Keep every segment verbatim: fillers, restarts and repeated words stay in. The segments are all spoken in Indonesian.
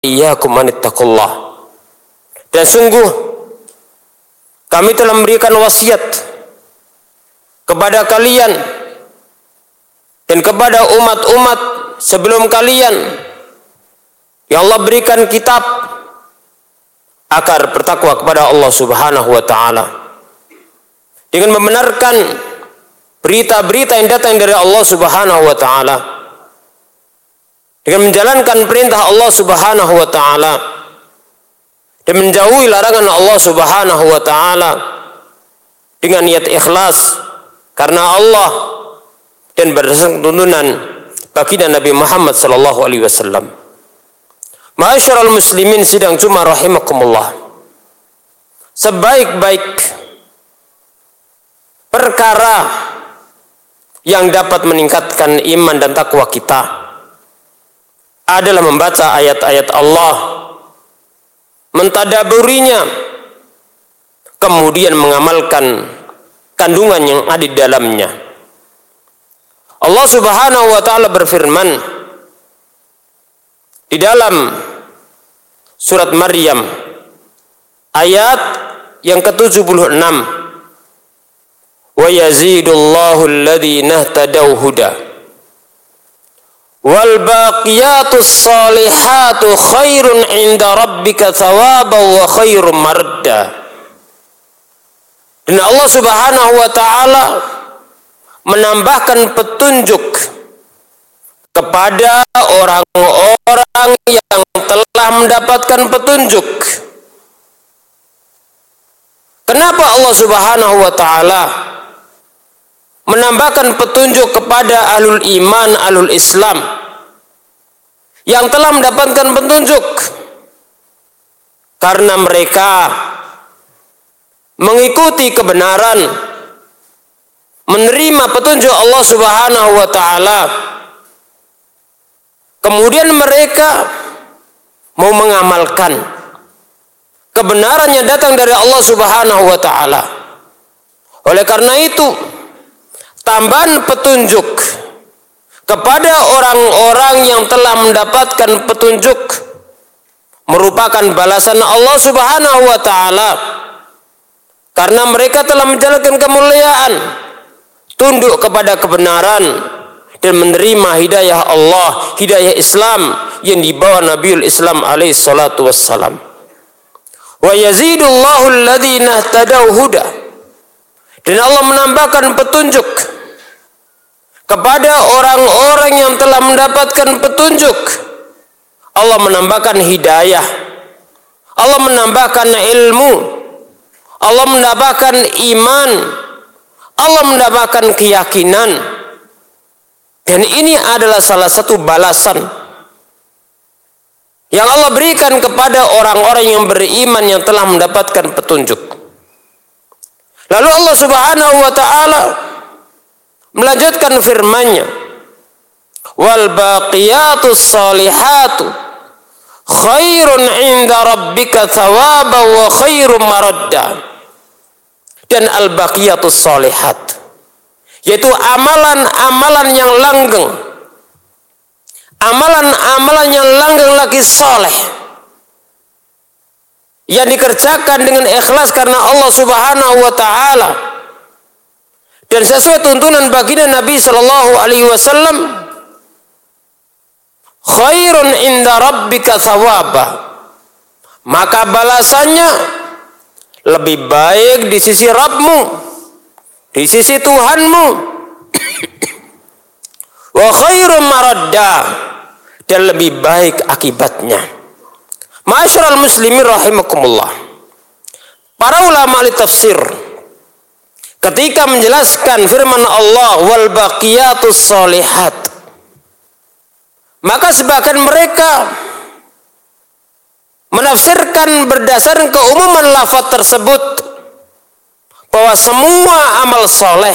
iyyakum anittaqullah. Dan sungguh kami telah memberikan wasiat kepada kalian dan kepada umat-umat sebelum kalian yang Allah berikan kitab agar bertakwa kepada Allah Subhanahu wa taala dengan membenarkan berita-berita yang datang dari Allah Subhanahu wa taala, dengan menjalankan perintah Allah Subhanahu wa taala dan menjauhi larangan Allah Subhanahu wa taala dengan niat ikhlas karena Allah dan berdasarkan tuntunan baginda Nabi Muhammad sallallahu alaihi wasallam. Ma'asyiral muslimin sidang Jumat rahimakumullah. Sebaik-baik perkara yang dapat meningkatkan iman dan takwa kita adalah membaca ayat-ayat Allah, mentadaburinya, kemudian mengamalkan kandungan yang ada di dalamnya. Allah Subhanahu wa taala berfirman di dalam surat Maryam ayat yang ke tujuh puluh enam, wa yazidullahu alladhina ihtadaw huda wal baqiyatus salihatu khairun 'inda rabbika thawaban wa khairum maradda. Dan Allah Subhanahu wa taala menambahkan petunjuk kepada orang-orang yang telah mendapatkan petunjuk. Kenapa Allah Subhanahu wa taala menambahkan petunjuk kepada ahlul iman, ahlul Islam yang telah mendapatkan petunjuk? Karena mereka mengikuti kebenaran, menerima petunjuk Allah Subhanahu wa taala. Kemudian mereka mau mengamalkan kebenaran yang datang dari Allah Subhanahu wa taala. Oleh karena itu, tambahan petunjuk kepada orang-orang yang telah mendapatkan petunjuk merupakan balasan Allah Subhanahu wa taala karena mereka telah menjalankan kemuliaan, tunduk kepada kebenaran dan menerima hidayah Allah, hidayah Islam yang dibawa Nabiul Islam alaihi salatu wassalam. Wa yazidullahu alladhina ihtadaw huda. Dan Allah menambahkan petunjuk kepada orang-orang yang telah mendapatkan petunjuk. Allah menambahkan hidayah, Allah menambahkan ilmu, Allah menambahkan iman, Allah menambahkan keyakinan. Dan ini adalah salah satu balasan yang Allah berikan kepada orang-orang yang beriman yang telah mendapatkan petunjuk. Lalu Allah Subhanahu wa taala melanjutkan firman-Nya, wal baqiyatus salihatu khairun 'inda rabbika thawaban wa khairum maradda. Dan al baqiyatus salihat, yaitu amalan-amalan yang langgeng, amalan-amalan yang langgeng lagi soleh, yang dikerjakan dengan ikhlas karena Allah Subhanahu wa taala dan sesuai tuntunan baginda Nabi sallallahu alaihi wasallam, khairun 'inda rabbika thawaba, maka balasannya lebih baik di sisi Rabbmu, di sisi Tuhanmu. Wa khairum maradda, dan lebih baik akibatnya. Ma'asyiral muslimin rahimakumullah. Para ulama ahli tafsir ketika menjelaskan firman Allah wal baqiyatus shalihat, maka sebagian mereka menafsirkan berdasarkan keumuman lafaz tersebut bahwa semua amal soleh,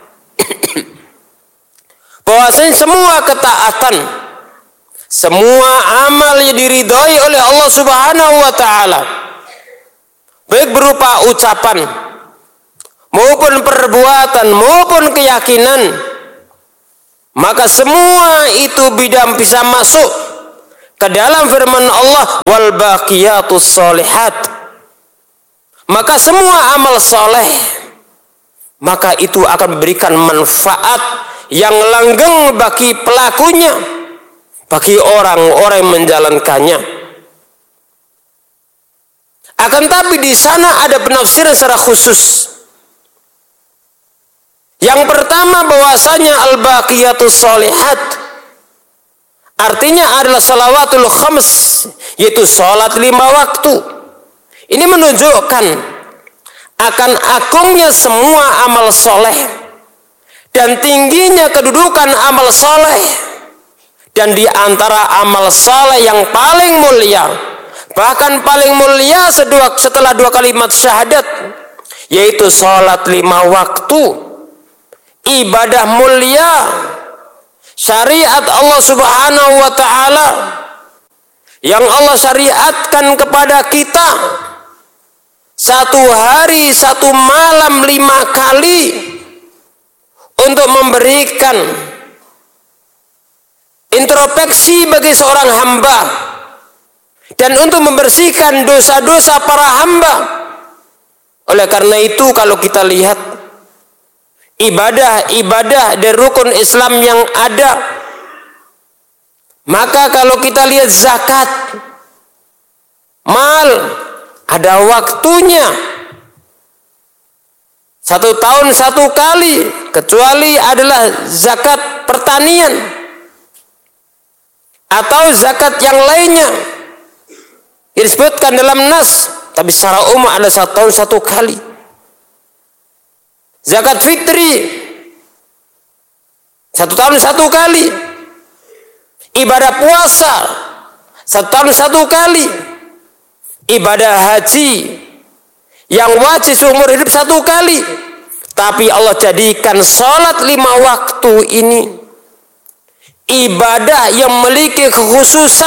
bahwasanya semua ketaatan, semua amal yang diridhoi oleh Allah Subhanahu wa taala, baik berupa ucapan maupun perbuatan maupun keyakinan, maka semua itu bidang bisa masuk ke dalam firman Allah, wal baqiyatus sholihat, maka semua amal soleh, maka itu akan memberikan manfaat yang langgeng bagi pelakunya, bagi orang-orang yang menjalankannya. Akan tapi di sana ada penafsiran secara khusus. Yang pertama, bahwasanya al-baqiyatus sholihat artinya adalah shalawatul khams, yaitu sholat lima waktu. Ini menunjukkan akan agungnya semua amal soleh dan tingginya kedudukan amal soleh. Dan di antara amal soleh yang paling mulia, bahkan paling mulia setelah dua kalimat syahadat, yaitu sholat lima waktu. Ibadah mulia, syariat Allah Subhanahu wa ta'ala yang Allah syariatkan kepada kita satu hari satu malam lima kali untuk memberikan introspeksi bagi seorang hamba dan untuk membersihkan dosa-dosa para hamba. Oleh karena itu, kalau kita lihat ibadah-ibadah dari rukun Islam yang ada, maka kalau kita lihat zakat mal, ada waktunya satu tahun satu kali, kecuali adalah zakat pertanian atau zakat yang lainnya disebutkan dalam nas, tapi secara umum ada satu tahun satu kali. Zakat fitri satu tahun satu kali. Ibadah puasa satu tahun satu kali. Ibadah haji yang wajib seumur hidup satu kali. Tapi Allah jadikan sholat lima waktu ini ibadah yang memiliki kekhususan,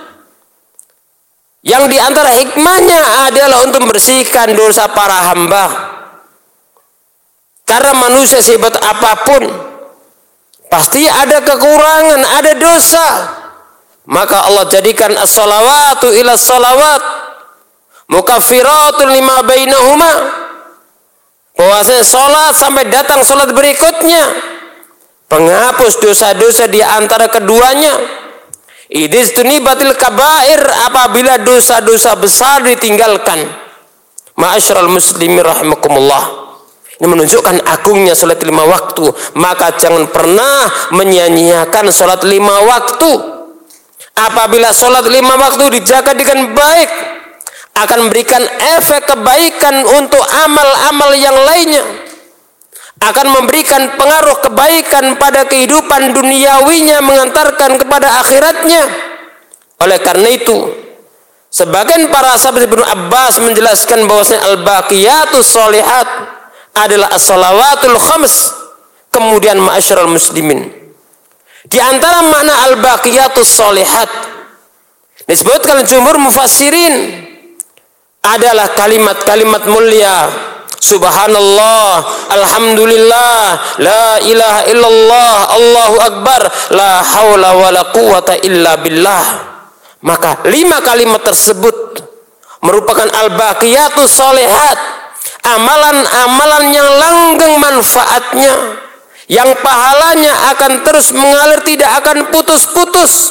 yang diantara hikmahnya adalah untuk membersihkan dosa para hamba. Karena manusia sehebat apapun pasti ada kekurangan, ada dosa. Maka Allah jadikan as-salawatu ila salawat mukaffiratun lima bainahuma, bahwasanya salat sampai datang salat berikutnya penghapus dosa-dosa di antara keduanya. Idistunibatil kabair, apabila dosa-dosa besar ditinggalkan. Ma'asyiral muslimin rahimakumullah. Ini menunjukkan agungnya salat lima waktu. Maka jangan pernah menyia-nyiakan salat lima waktu. Apabila salat lima waktu dijaga dengan baik, akan memberikan efek kebaikan untuk amal-amal yang lainnya. Akan memberikan pengaruh kebaikan pada kehidupan duniawinya, mengantarkan kepada akhiratnya. Oleh karena itu, sebagian para sahabat Ibnu Abbas menjelaskan bahwasanya al-baqiyatus sholihat adalah as-salawatul khams. Kemudian ma'asyiral muslimin, di antara makna al-baqiyatus sholihat disebutkan jumhur mufassirin adalah kalimat-kalimat mulia. Subhanallah, alhamdulillah, la ilaha illallah, Allahu akbar, la haula wala quwata illa billah. Maka lima kalimat tersebut merupakan al-baqiyatus sholihat, amalan-amalan yang langgeng manfaatnya, yang pahalanya akan terus mengalir, tidak akan putus-putus.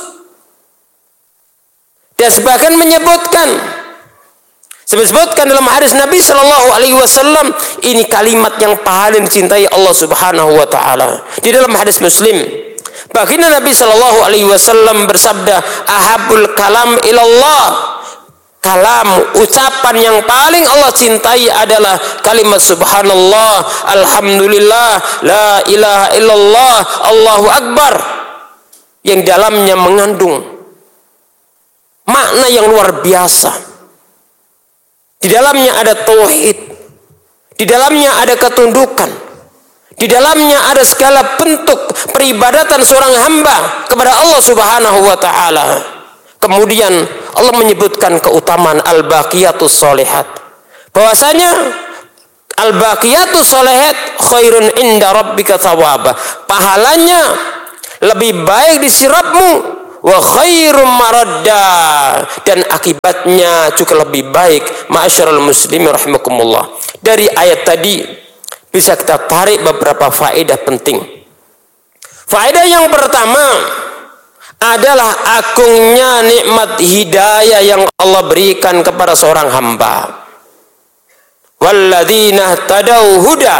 Dan sebagian menyebutkan, disebutkan dalam hadis Nabi Shallallahu Alaihi Wasallam, ini kalimat yang paling dicintai Allah Subhanahu Wa Taala. Di dalam hadis Muslim, baginda Nabi Shallallahu Alaihi Wasallam bersabda, ahabul kalam ilallah, kalam ucapan yang paling Allah cintai adalah kalimat Subhanallah, alhamdulillah, la ilaha illallah, Allahu akbar, yang dalamnya mengandung makna yang luar biasa. Di dalamnya ada tauhid, di dalamnya ada ketundukan, di dalamnya ada segala bentuk peribadatan seorang hamba kepada Allah Subhanahu wa taala. Kemudian Allah menyebutkan keutamaan al-baqiyatus sholihat, bahwasanya al-baqiyatus sholihat khairun inda rabbika thawaba, pahalanya lebih baik di sisi Rabbmu wa khairum maradda, dan akibatnya juga lebih baik. Ma'asyiral muslimin rahimakumullah. Dari ayat tadi bisa kita tarik beberapa faedah penting. Faedah yang pertama adalah agungnya nikmat hidayah yang Allah berikan kepada seorang hamba. Walladzina tadau huda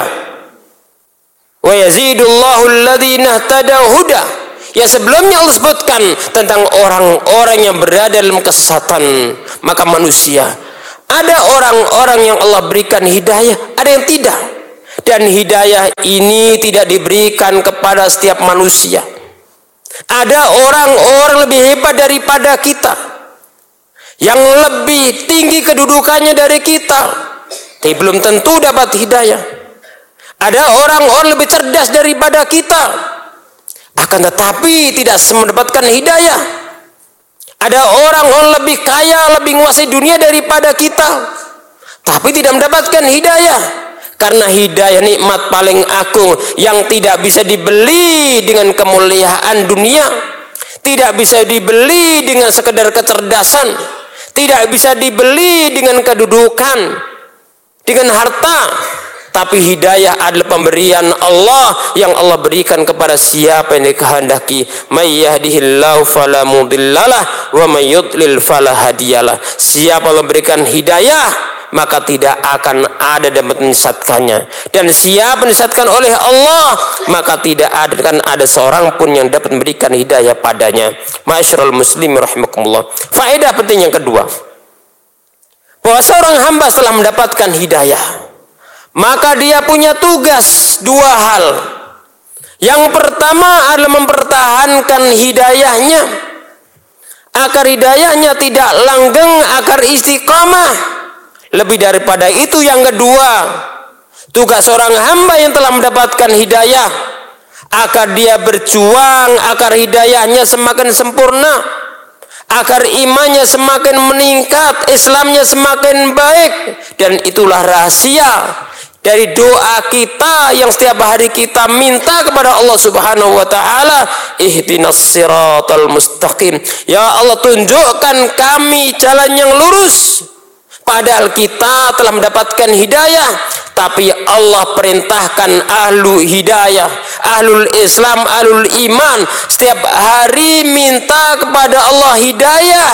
wa yazidullahu alladzina tadau huda. Ya, sebelumnya Allah sebutkan tentang orang-orang yang berada dalam kesesatan, maka manusia. Ada orang-orang yang Allah berikan hidayah, ada yang tidak. Dan hidayah ini tidak diberikan kepada setiap manusia. Ada orang-orang lebih hebat daripada kita, yang lebih tinggi kedudukannya dari kita, tapi belum tentu dapat hidayah. Ada orang-orang lebih cerdas daripada kita, akan tetapi tidak mendapatkan hidayah. Ada orang-orang lebih kaya, lebih menguasai dunia daripada kita, tapi tidak mendapatkan hidayah. Karena hidayah nikmat paling agung yang tidak bisa dibeli dengan kemuliaan dunia, tidak bisa dibeli dengan sekedar kecerdasan, tidak bisa dibeli dengan kedudukan, dengan harta. Tapi hidayah adalah pemberian Allah yang Allah berikan kepada siapa yang dikehendaki. May yahdihillahu fala mudhillalah wa may yudlil fala hadiyalah. Siapa Allah berikan hidayah, maka tidak akan ada dapat menyesatkannya. Dan siapa disesatkan oleh Allah, maka tidak akan ada seorang pun yang dapat memberikan hidayah padanya. Ma'asyiral muslimin rahimakumullah. Faedah penting yang kedua, bahwa seorang hamba setelah mendapatkan hidayah, maka dia punya tugas dua hal. Yang pertama adalah mempertahankan hidayahnya, agar hidayahnya tidak langgeng, agar istiqamah. Lebih daripada itu, yang kedua, tugas seorang hamba yang telah mendapatkan hidayah, agar dia berjuang agar hidayahnya semakin sempurna, agar imannya semakin meningkat, Islamnya semakin baik. Dan itulah rahasia dari doa kita yang setiap hari kita minta kepada Allah Subhanahu wa taala, ihdinas siratal mustaqim. Ya Allah, tunjukkan kami jalan yang lurus. Padahal kita telah mendapatkan hidayah, tapi Allah perintahkan ahlu hidayah, ahlul Islam, ahlul iman setiap hari minta kepada Allah hidayah.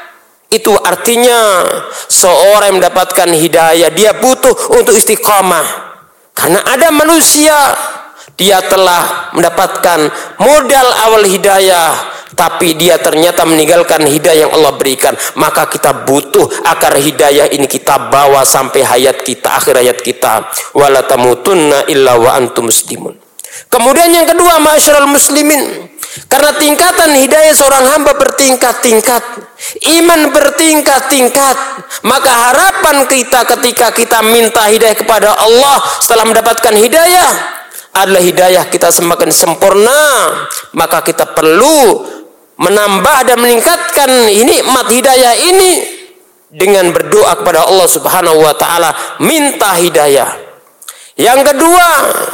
Itu artinya seorang yang mendapatkan hidayah, dia butuh untuk istiqamah. Karena ada manusia, dia telah mendapatkan modal awal hidayah, tapi dia ternyata meninggalkan hidayah yang Allah berikan. Maka kita butuh agar hidayah ini kita bawa sampai hayat kita, akhir hayat kita. Wala tamutunna illa wa antum muslimun. Kemudian yang kedua, ma'asyiral muslimin, karena tingkatan hidayah seorang hamba bertingkat-tingkat, iman bertingkat-tingkat, maka harapan kita ketika kita minta hidayah kepada Allah setelah mendapatkan hidayah adalah hidayah kita semakin sempurna. Maka kita perlu menambah dan meningkatkan nikmat hidayah ini dengan berdoa kepada Allah Subhanahu wa taala, minta hidayah. Yang kedua,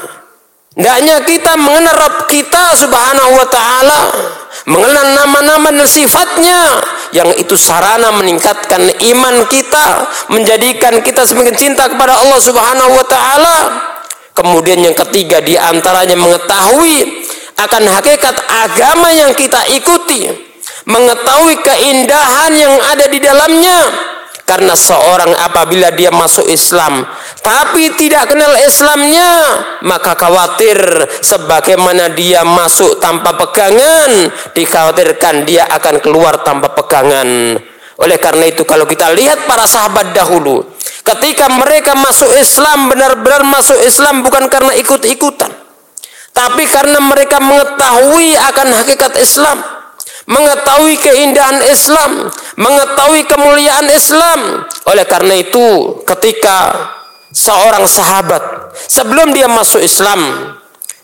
hendaknya kita mengenal Rabb kita Subhanahu wa taala, mengenal nama-nama dan sifatnya, yang itu sarana meningkatkan iman kita, menjadikan kita semakin cinta kepada Allah Subhanahu wa taala. Kemudian yang ketiga, di antaranya mengetahui akan hakikat agama yang kita ikuti, mengetahui keindahan yang ada di dalamnya. Karena seorang apabila dia masuk Islam tapi tidak kenal Islamnya, maka khawatir sebagaimana dia masuk tanpa pegangan, dikhawatirkan dia akan keluar tanpa pegangan. Oleh karena itu, kalau kita lihat para sahabat dahulu, ketika mereka masuk Islam, benar-benar masuk Islam bukan karena ikut-ikutan, tapi karena mereka mengetahui akan hakikat Islam, mengetahui keindahan Islam, mengetahui kemuliaan Islam. Oleh karena itu, ketika seorang sahabat sebelum dia masuk Islam,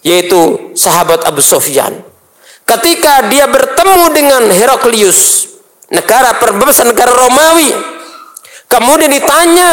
yaitu sahabat Abu Sufyan, ketika dia bertemu dengan Heraklius, negara perbebas negara Romawi, kemudian ditanya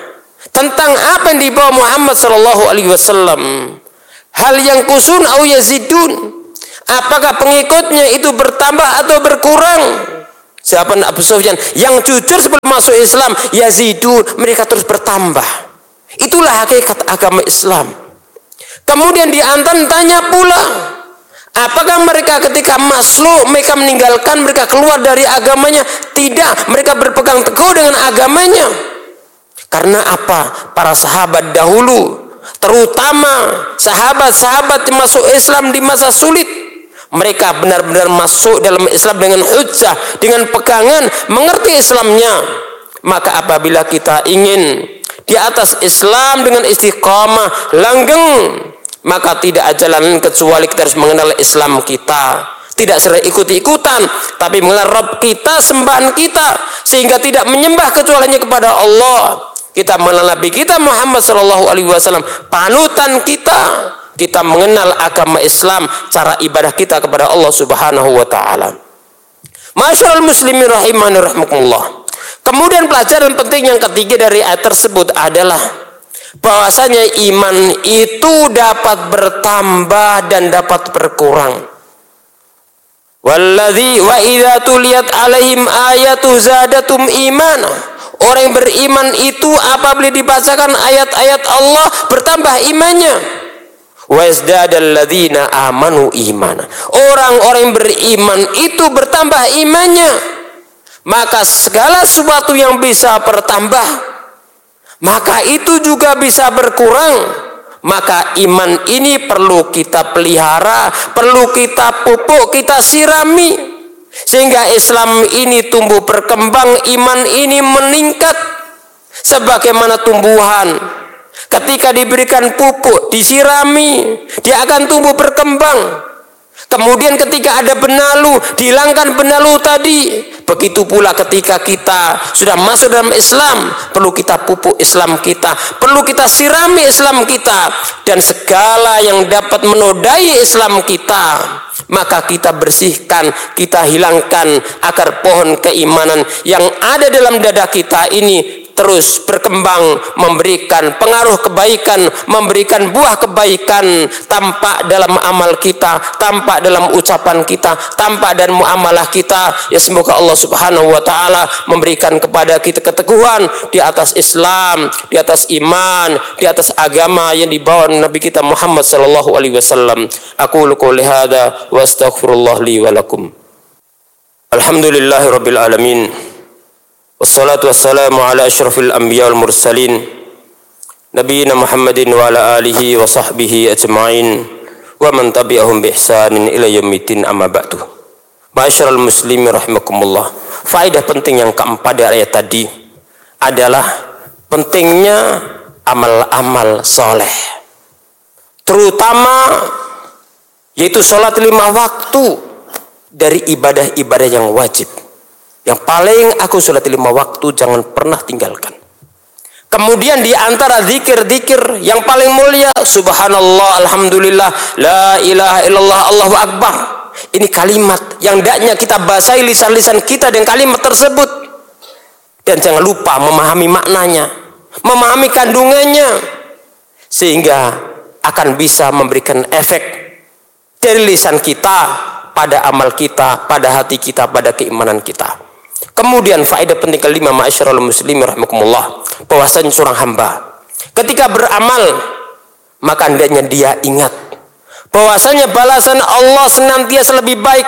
tentang apa yang dibawa Muhammad sallallahu alaihi wasallam, hal yang kusun au yazidun, Apakah pengikutnya itu bertambah atau berkurang? Siapa Abu Sufyan yang jujur sebelum masuk Islam, yazidun, mereka terus bertambah. Itulah hakikat agama Islam. Kemudian diantar tanya pula, apakah mereka ketika masuk mereka meninggalkan, mereka keluar dari agamanya? Tidak, mereka berpegang teguh dengan agamanya. Karena apa? Para sahabat dahulu, terutama sahabat-sahabat yang masuk Islam di masa sulit, mereka benar-benar masuk dalam Islam dengan hujjah, dengan pegangan, mengerti Islamnya. Maka apabila kita ingin di atas Islam dengan istiqamah, langgeng, maka tidak ada jalan kecuali kita harus mengenal Islam kita. Tidak sering ikut-ikutan, tapi mengenal Rabb kita, sembahan kita, sehingga tidak menyembah kecuali kepada Allah. Kita mengenal Nabi kita Muhammad Shallallahu Alaihi Wasallam, panutan kita. Kita mengenal agama Islam, cara ibadah kita kepada Allah Subhanahu wa taala. Masyaallah muslimin rahimani rahimakumullah. Kemudian pelajaran penting yang ketiga dari ayat tersebut adalah bahwasanya iman itu dapat bertambah dan dapat berkurang. Walladzi wa idza tuliyat alaihim ayatu zadatum imana. Orang yang beriman itu apabila dibacakan ayat-ayat Allah bertambah imannya. Wasdadalladzina amanu imana. Orang-orang yang beriman itu bertambah imannya. Maka segala sesuatu yang bisa bertambah, maka itu juga bisa berkurang. Maka iman ini perlu kita pelihara, perlu kita pupuk, kita sirami, sehingga Islam ini tumbuh berkembang, iman ini meningkat sebagaimana tumbuhan. Ketika diberikan pupuk, disirami, dia akan tumbuh berkembang. Kemudian ketika ada benalu, dihilangkan benalu tadi. Begitu pula ketika kita sudah masuk dalam Islam, perlu kita pupuk Islam kita, perlu kita sirami Islam kita, dan segala yang dapat menodai Islam kita, maka kita bersihkan, kita hilangkan, agar pohon keimanan yang ada dalam dada kita ini terus berkembang, memberikan pengaruh kebaikan, memberikan buah kebaikan, tampak dalam amal kita, tampak dalam ucapan kita, tampak dalam muamalah kita. Ya semoga Allah Subhanahu wa taala memberikan kepada kita keteguhan di atas Islam, di atas iman, di atas agama yang dibawa Nabi kita Muhammad sallallahu alaihi wasallam. Aqulu qouli hadza wa astaghfirullah li wa lakum. Alhamdulillahirabbil alamin. Wassalatu wassalamu ala asyrafil anbiya wal mursalin nabiyina Muhammadin wa ala alihi wa sahbihi ajma'in wa man tabi'ahum bi ihsanin ila yaumiddin, amma ba'du. Ma'asyiral muslimin rahimakumullah. Faedah penting yang keempat dari ayat tadi adalah pentingnya amal-amal soleh, terutama yaitu sholat lima waktu dari ibadah-ibadah yang wajib. Yang paling aku sholat lima waktu, jangan pernah tinggalkan. Kemudian di antara zikir-zikir yang paling mulia, subhanallah, alhamdulillah, la ilaha illallah, Allahu akbar. Ini kalimat yang hendaknya kita basahi lisan-lisan kita dengan kalimat tersebut. Dan jangan lupa memahami maknanya, memahami kandungannya, sehingga akan bisa memberikan efek dari lisan kita pada amal kita, pada hati kita, pada keimanan kita. Kemudian faedah penting kelima, ma'asyiral muslimin rahimakumullah, bahwasanya seorang hamba ketika beramal, maka hendaknya dia ingat bahwasanya balasan Allah senantiasa lebih baik,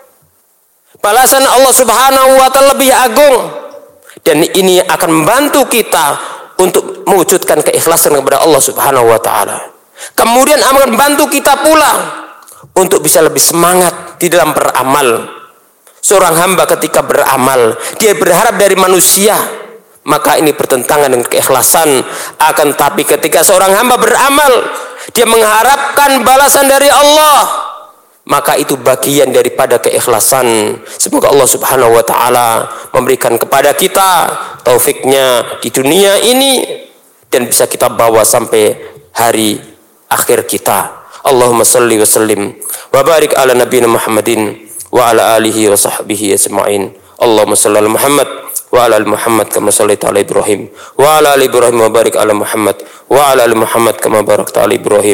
balasan Allah Subhanahu wa taala lebih agung, dan ini akan membantu kita untuk mewujudkan keikhlasan kepada Allah Subhanahu wa taala. Kemudian akan membantu kita pula untuk bisa lebih semangat di dalam beramal. Seorang hamba ketika beramal, dia berharap dari manusia, maka ini bertentangan dengan keikhlasan. Akan tapi ketika seorang hamba beramal, dia mengharapkan balasan dari Allah, maka itu bagian daripada keikhlasan. Semoga Allah Subhanahu wa taala memberikan kepada kita taufiknya di dunia ini, dan bisa kita bawa sampai hari akhir kita. Allahumma salli wa sallim wa barik ala nabiyina Muhammadin wa ala alihi wa sahbihi ajma'in. Allahumma salli ala Muhammad wa ala ali Muhammad kama shallaita ala Ibrahim wa ala ali Ibrahim wa barik ala Muhammad wa ala ali Muhammad kama barakta ala Ibrahim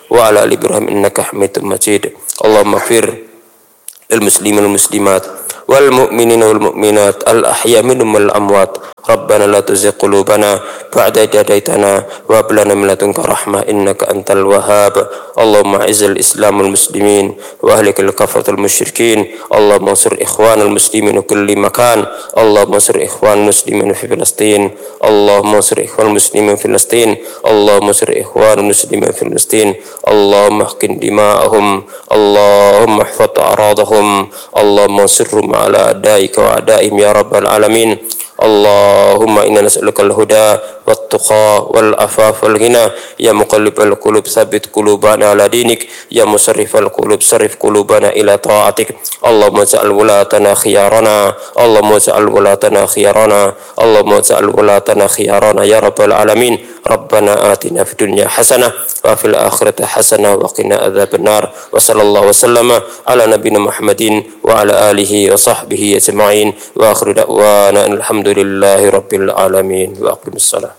wa ala ali Ibrahim innaka Hamidum Majid. Allahumma ighfir lil muslimin wal muslimat wal mu'minina wal mu'minat al ahya minhum wal amwat. Rabbana la tuzigh qulubana ba'da idh hadaitana wa hab lana min ladunka rahmah innaka antal wahhab. Allahumma izzil islam wal muslimin wa ahlikil kafaраtul musyrikin. Allahumma ansur ikhwanal muslimin fi kulli makan. Allahumma ansur ikhwanal muslimin fi Filastin. Allahumma ansur ikhwanal muslimin fi Filastin. Allahumma ansur ikhwanal muslimin fi Filastin. Allahumma ahqin dima'ahum. Allahumma ihfaz a'radahum. Allahumma ansirhum ala a'daika wa a'daihim ya rabbal alamin. Allahumma inna nas'aluka al-huda wat-tuqa wal-afaf wal-ghina ya muqallibal qulub tsabbit qulubana ala dinik ya musarrifal qulub sarrif qulubana ila ta'atik. Allahumma ja'al wulatana khiyarana. Allahumma ja'al wulatana khiyarana. Allahumma ja'al wulatana khiyarana ya rabbal alamin. Rabbana atina fid dunya hasanah wa fil akhirati hasanah wa qina adzabannar. Wa sallallahu wasallama ala nabiyyina Muhammadin wa ala alihi wa sahbihi ajma'in. Wa akhiru da'wana alhamdulillahi rabbil alamin. Wa aqimissalam.